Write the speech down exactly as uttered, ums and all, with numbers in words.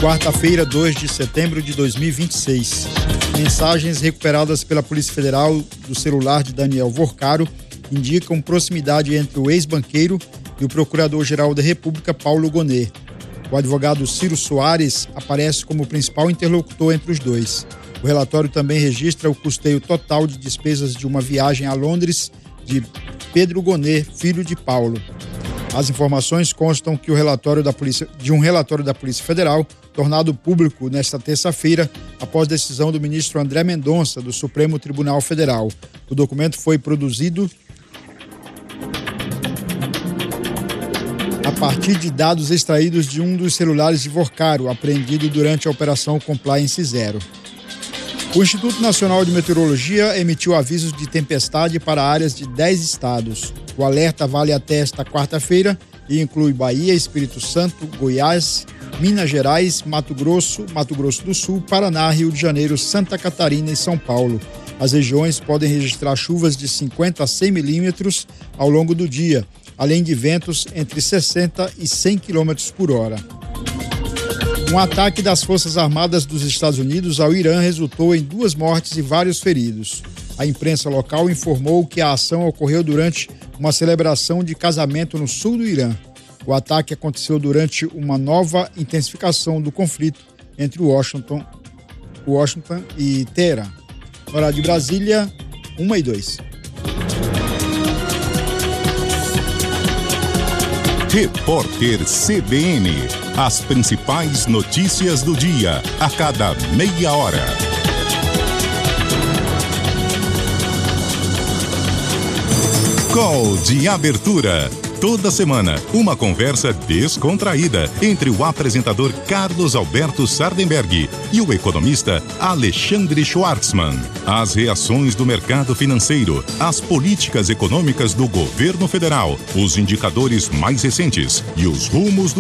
Quarta-feira, dois de setembro de dois mil e vinte e seis. Mensagens recuperadas pela Polícia Federal do celular de Daniel Vorcaro indicam proximidade entre o ex-banqueiro e o Procurador-Geral da República, Paulo Gonet. O advogado Ciro Soares aparece como principal interlocutor entre os dois. O relatório também registra o custeio total de despesas de uma viagem a Londres de Pedro Gonet, filho de Paulo. As informações constam que o relatório da Polícia, de um relatório da Polícia Federal, tornado público nesta terça-feira, após decisão do ministro André Mendonça, do Supremo Tribunal Federal. O documento foi produzido a partir de dados extraídos de um dos celulares de Vorcaro, apreendido durante a Operação Compliance Zero. O Instituto Nacional de Meteorologia emitiu avisos de tempestade para áreas de dez estados. O alerta vale até esta quarta-feira e inclui Bahia, Espírito Santo, Goiás, Minas Gerais, Mato Grosso, Mato Grosso do Sul, Paraná, Rio de Janeiro, Santa Catarina e São Paulo. As regiões podem registrar chuvas de cinquenta a cem milímetros ao longo do dia, além de ventos entre sessenta e cem quilômetros por hora. Um ataque das Forças Armadas dos Estados Unidos ao Irã resultou em duas mortes e vários feridos. A imprensa local informou que a ação ocorreu durante uma celebração de casamento no sul do Irã. O ataque aconteceu durante uma nova intensificação do conflito entre Washington, Washington e Teherã. Horário de Brasília, uma e dois. Repórter C B N. As principais notícias do dia, a cada meia hora. Call de abertura. Toda semana, uma conversa descontraída entre o apresentador Carlos Alberto Sardenberg e o economista Alexandre Schwartzman. As reações do mercado financeiro, as políticas econômicas do governo federal, os indicadores mais recentes e os rumos do